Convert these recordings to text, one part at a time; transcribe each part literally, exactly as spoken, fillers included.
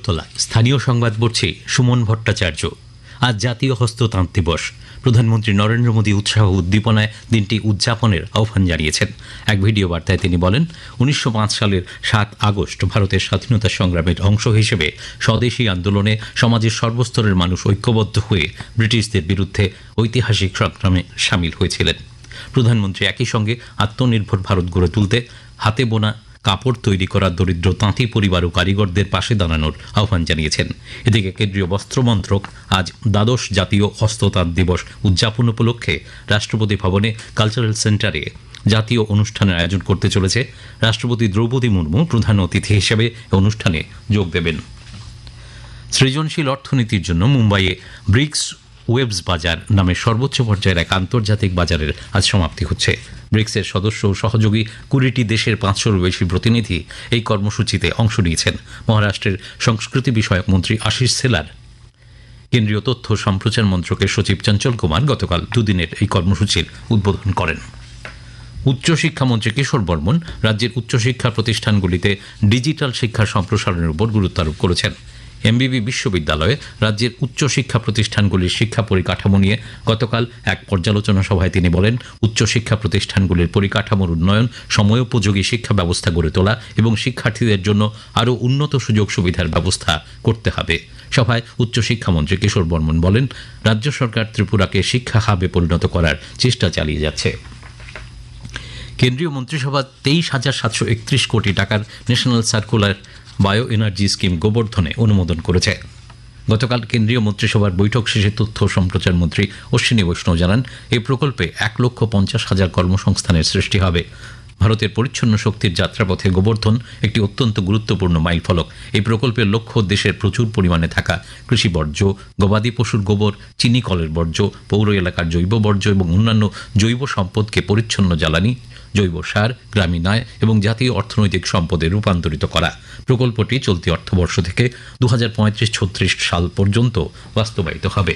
আগরতলা স্থানীয় সংবাদ পড়ছে সুমন ভট্টাচার্য। আজ জাতীয় হস্ততাঁত দিবস। প্রধানমন্ত্রী নরেন্দ্র মোদী উৎসাহ উদ্দীপনায় দিনটি উদযাপনের আহ্বান জানিয়েছেন। এক ভিডিও বার্তায় তিনি বলেন, উনিশশো পাঁচ সালের সাত আগস্ট ভারতের স্বাধীনতা সংগ্রামের অংশ হিসেবে স্বদেশী আন্দোলনে সমাজের সর্বস্তরের মানুষ ঐক্যবদ্ধ হয়ে ব্রিটিশদের বিরুদ্ধে ঐতিহাসিক সংগ্রামে সামিল হয়েছিলেন। প্রধানমন্ত্রী একই সঙ্গে আত্মনির্ভর ভারত গড়ে তুলতে হাতে বোনা কাপড় তৈরি করা দরিদ্র তাঁতি পরিবার ও কারিগরদের পাশে দাঁড়ানোর আহ্বান জানিয়েছেন। এদিকে কেন্দ্রীয় বস্ত্র মন্ত্রক আজ দ্বাদশ জাতীয় হস্ততাঁত দিবস উদযাপন উপলক্ষে রাষ্ট্রপতি ভবনে কালচারাল সেন্টারে জাতীয় অনুষ্ঠানের আয়োজন করতে চলেছে। রাষ্ট্রপতি দ্রৌপদী মুর্মু প্রধান অতিথি হিসেবে অনুষ্ঠানে যোগ দেবেন। সৃজনশীল অর্থনীতির জন্য মুম্বাইয়ে ব্রিক্স ওয়েবস বাজার নামে সর্বোচ্চ পর্যায়ের এক আন্তর্জাতিক বাজারের আজ সমাপ্তি হচ্ছে। ব্রিক্সের সদস্য ও সহযোগী কুড়িটি দেশের পাঁচশোর বেশি প্রতিনিধি এই কর্মসূচিতে অংশ নিয়েছেন। মহারাষ্ট্রের সংস্কৃতি বিষয়ক মন্ত্রী আশিস সেলার, কেন্দ্রীয় তথ্য সম্প্রচার মন্ত্রকের সচিব চঞ্চল কুমার গতকাল দুদিনের এই কর্মসূচির উদ্বোধন করেন। উচ্চশিক্ষামন্ত্রী কিশোর বর্মন রাজ্যের উচ্চশিক্ষা প্রতিষ্ঠানগুলিতে ডিজিটাল শিক্ষার সম্প্রসারণের উপর গুরুত্ব আরোপ করেছেন। এমবিবি বিশ্ববিদ্যালয়ে রাজ্যের উচ্চশিক্ষা প্রতিষ্ঠানগুলির শিক্ষা পরিকাঠামো নিয়ে গতকাল এক পর্যালোচনা সভায় তিনি বলেন, উচ্চশিক্ষা প্রতিষ্ঠানগুলির পরিকাঠামোর উন্নয়ন, সময়োপযোগী শিক্ষা ব্যবস্থা গড়ে তোলা এবং শিক্ষার্থীদের জন্য আরও উন্নত সুযোগ সুবিধার ব্যবস্থা করতে হবে। সভায় উচ্চশিক্ষামন্ত্রী কিশোর বর্মন বলেন, রাজ্য সরকার ত্রিপুরাকে শিক্ষা হাবে পরিণত করার চেষ্টা চালিয়ে যাচ্ছে। কেন্দ্রীয় মন্ত্রিসভা তেইশ হাজার সাতশো একত্রিশ কোটি টাকার national circular bio energy scheme গোবর্ধনে অনুমোদন করেছে। গতকাল কেন্দ্রীয় মন্ত্রিসভার বৈঠক শেষে তথ্য সম্প্রচার মন্ত্রী অশ্বিনী বৈষ্ণব জানান, এই প্রকল্পে এক লক্ষ পঞ্চাশ হাজার কর্মসংস্থানের সৃষ্টি হবে। ভারতের পরিচ্ছন্ন শক্তির যাত্রাপথে গোবর্ধন একটি অত্যন্ত গুরুত্বপূর্ণ মাইলফলক। এই প্রকল্পের লক্ষ্য দেশের প্রচুর পরিমাণে থাকা কৃষি বর্জ্য, গবাদি পশুর গোবর, চিনি কলের বর্জ্য, পৌর এলাকার জৈব বর্জ্য এবং অন্যান্য জৈব সম্পদকে পরিচ্ছন্ন জ্বালানি, জৈব সার, গ্রামীণ আয় এবং জাতীয় অর্থনৈতিক সম্পদে রূপান্তরিত করা। প্রকল্পটি চলতি অর্থবর্ষ থেকে দু হাজার পঁয়ত্রিশ ছত্রিশ সাল পর্যন্ত বাস্তবায়িত হবে।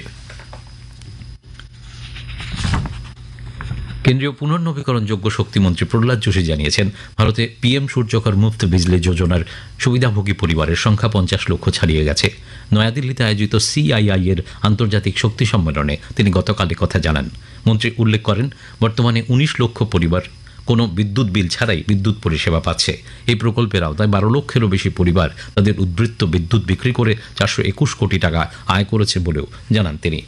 কেন্দ্রীয় পুনর্নবীকরণযোগ্য শক্তিমন্ত্রী প্রহ্লাদ যোশী জানিয়েছেন, ভারতে পিএম সূর্যকর মুফত বিজলি যোজনার সুবিধাভোগী পরিবারের সংখ্যা পঞ্চাশ লক্ষ ছাড়িয়ে গেছে। নয়াদিল্লিতে আয়োজিত সিআইআই এর আন্তর্জাতিক শক্তি সম্মেলনে তিনি গতকাল কথা জানান। মন্ত্রী উল্লেখ করেন, বর্তমানে উনিশ লক্ষ পরিবার কোনো বিদ্যুৎ বিল ছাড়াই বিদ্যুৎ পরিষেবা পাচ্ছে। এই প্রকল্পের আওতায় বারো লক্ষেরও বেশি পরিবার তাদের উদ্বৃত্ত বিদ্যুৎ বিক্রি করে চারশো একুশ কোটি টাকা আয় করেছে বলেও জানান তিনি।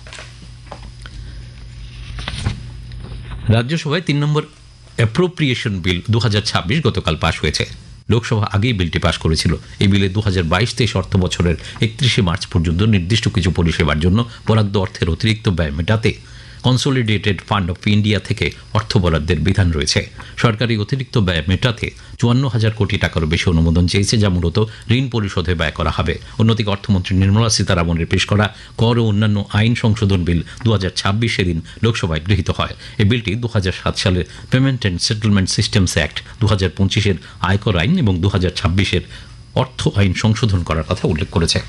রাজ্যসভায় তিন নম্বর অ্যাপ্রোপ্রিয়েশন বিল দু হাজার ছাব্বিশ গতকাল পাশ হয়েছে। লোকসভা আগেই বিলটি পাশ করেছিল। এই বিলে দু হাজার বাইশ তেইশ অর্থ বছরের একত্রিশে মার্চ পর্যন্ত নির্দিষ্ট কিছু পরিষেবার জন্য বরাদ্দ অর্থের অতিরিক্ত ব্যয় মেটাতে কনসোলিডেটেড ফান্ড অফ ইন্ডিয়া থেকে অর্থ বরাদ্দের বিধান রয়েছে। সরকারি অতিরিক্ত ব্যয় মেটাতে চুয়ান্ন হাজার কোটি টাকারও বেশি অনুমোদন চেয়েছে, যা মূলত ঋণ পরিশোধে ব্যয় করা হবে। অন্যদিকে অর্থমন্ত্রী নির্মলা সীতারামনের পেশ করা কর ও অন্যান্য আইন সংশোধন বিল দু হাজার ছাব্বিশ সেদিন লোকসভায় গৃহীত হয়। এই বিলটি দু হাজার সাত সালের payment and settlement systems act, দু হাজার পঁচিশের আয়কর আইন এবং দু হাজার ছাব্বিশের অর্থ আইন সংশোধন করার কথা উল্লেখ করেছে।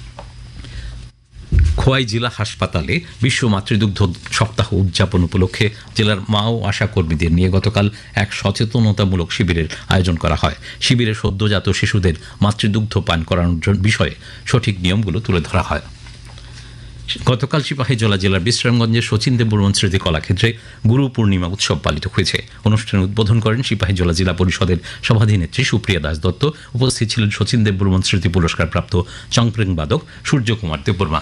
খোয়াই জেলা হাসপাতালে বিশ্ব মাতৃদুগ্ধ সপ্তাহ উদযাপন উপলক্ষে জেলার মা ও আশা কর্মীদের নিয়ে গতকাল এক সচেতনতামূলক শিবিরের আয়োজন করা হয়। শিবিরে সদ্যজাত শিশুদের মাতৃদুগ্ধ পান করানোর বিষয়ে সঠিক নিয়মগুলো তুলে ধরা হয়। গতকাল সিপাহীজলা জেলার বিশ্রামগঞ্জের শচীন দেববর্মন স্মৃতি কলাক্ষেত্রে গুরু পূর্ণিমা উৎসব পালিত হয়েছে। অনুষ্ঠানে উদ্বোধন করেন সিপাহীজলা জেলা পরিষদের সভাধিনেত্রী সুপ্রিয়া দাস দত্ত। উপস্থিত ছিলেন শচীন দেববর্মন স্মৃতি পুরস্কার প্রাপ্ত চংপ্রেং বাদক সূর্যকুমার দেববর্মা।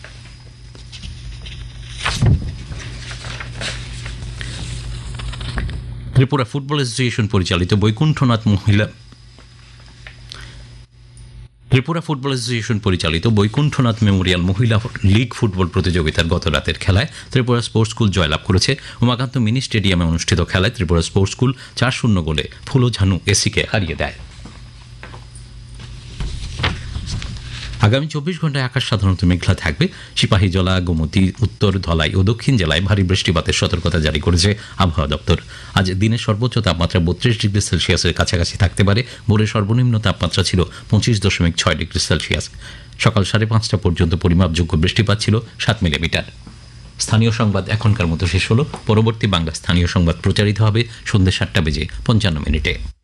ত্রিপুরা ফুটবল অ্যাসোসিয়েশন পরিচালিত বৈকুণ্ঠনাথ মহিলা ত্রিপুরা ফুটবল অ্যাসোসিয়েশন পরিচালিত বৈকুণ্ঠনাথ মেমোরিয়াল মহিলা লিগ ফুটবল প্রতিযোগিতার গত রাতের খেলায় ত্রিপুরা স্পোর্টস স্কুল জয়লাভ করেছে। উমাকান্ত মিনি স্টেডিয়ামে অনুষ্ঠিত খেলায় ত্রিপুরা স্পোর্টস স্কুল চার শূন্য গোলে ফুলোঝানু এসিকে হারিয়ে দেয়। আগামী চব্বিশ ঘন্টায় আকাশ সাধারণত মেঘলা থাকবে। সিপাহীজলা, গোমতী, উত্তর, ধলাই ও দক্ষিণ জেলায় ভারী বৃষ্টিপাতের সতর্কতা জারি করেছে আবহাওয়া দপ্তর। আজ দিনের সর্বোচ্চ তাপমাত্রা বত্রিশ ডিগ্রি সেলসিয়াসের কাছাকাছি থাকতে পারে। ভোরের সর্বনিম্ন তাপমাত্রা ছিল পঁচিশ দশমিক ছয় ডিগ্রি সেলসিয়াস। সকাল সাড়ে পাঁচটা পর্যন্ত পরিমাপযোগ্য বৃষ্টিপাত ছিল সাত মিলিমিটার। স্থানীয় সংবাদ এখনকার মতো শেষ হলো। পরবর্তী বাংলা স্থানীয় সংবাদ প্রচারিত হবে সন্ধ্যে সাতটা বেজে পঞ্চান্ন মিনিটে।